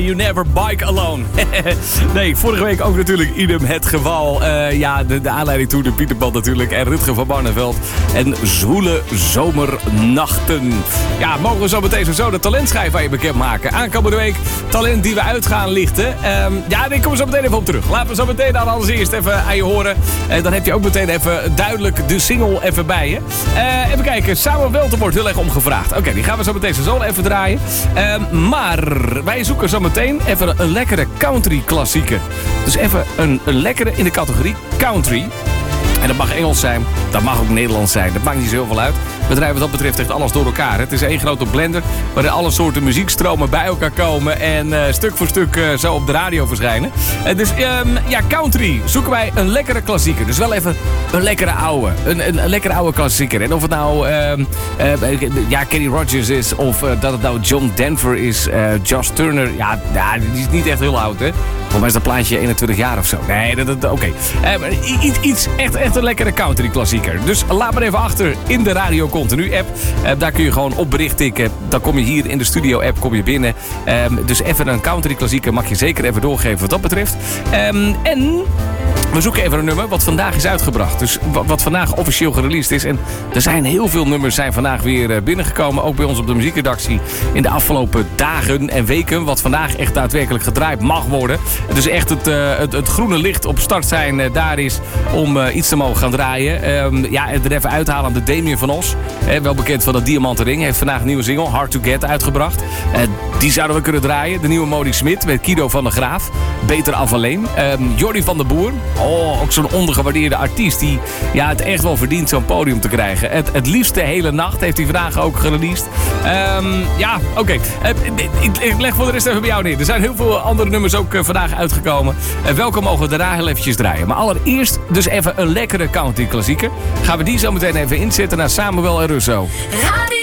You never bike alone. Nee, vorige week ook natuurlijk idem het geval. De aanleiding toe de Pieterband natuurlijk. En Rutger van Barneveld. En zwoele zomernachten. Ja, mogen we zo meteen zo de talentschijf aan je bekend maken. Aankomende week talent die we uit gaan lichten. Daar komen we zo meteen even op terug. Laten we zo meteen dan alles eerst even aan je horen. Dan heb je ook meteen even duidelijk de single even bij je. Even kijken, Samuel Welten wordt heel erg omgevraagd. Oké, die gaan we zo meteen zo even draaien. Maar wij zoeken zo meteen even een lekkere country klassieker. Dus even een lekkere in de categorie country. En dat mag Engels zijn, dat mag ook Nederlands zijn. Dat maakt niet zo heel veel uit. We drijven wat dat betreft echt alles door elkaar. Het is één grote blender waarin alle soorten muziekstromen bij elkaar komen. En stuk voor stuk zo op de radio verschijnen. Dus country zoeken wij een lekkere klassieker. Dus wel even een lekkere oude. Een lekkere oude klassieker. En of het nou Kenny Rogers is. Of dat het nou John Denver is. Josh Turner. Ja, die is niet echt heel oud, hè. Volgens mij is dat plaatje 21 jaar of zo. Nee, oké. Iets echt een lekkere country klassieker. Dus laat maar even achter in de Radio Continu app. Daar kun je gewoon op bericht tikken. Dan kom je hier in de studio app binnen. Dus even een country klassieker mag je zeker even doorgeven wat dat betreft. En we zoeken even een nummer wat vandaag is uitgebracht. Dus wat vandaag officieel gereleased is. En er zijn heel veel nummers zijn vandaag weer binnengekomen. Ook bij ons op de muziekredactie in de afgelopen dagen en weken. Wat vandaag echt daadwerkelijk gedraaid mag worden. Dus echt het groene licht op start zijn daar is om iets te mogen gaan draaien. Er even uithalen aan de Damien van Os. Wel bekend van de Diamanten Ring. Heeft vandaag een nieuwe single, Hard to Get, uitgebracht. Die zouden we kunnen draaien. De nieuwe Modi Smit met Kido van der Graaf. Beter af alleen. Jordi van der Boer. Ook zo'n ondergewaardeerde artiest die het echt wel verdient zo'n podium te krijgen. Het liefst de hele nacht heeft hij vandaag ook gereleased. Oké. Ik leg voor de rest even bij jou neer. Er zijn heel veel andere nummers ook vandaag uitgekomen. Welke mogen we daarna heel eventjes draaien. Maar allereerst dus even een lekkere country klassieker. Gaan we die zo meteen even inzetten naar Samuel en Russo.